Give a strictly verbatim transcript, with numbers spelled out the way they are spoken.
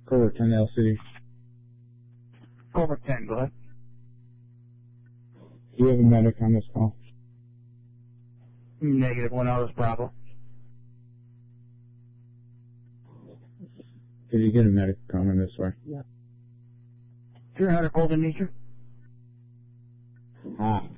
Covert ten L City. Covert ten, go ahead. Do you have a medic on this call? Negative, one Ellis Bravo. Did you get a medic coming this way? Yeah. three hundred Golden Nature. Ah.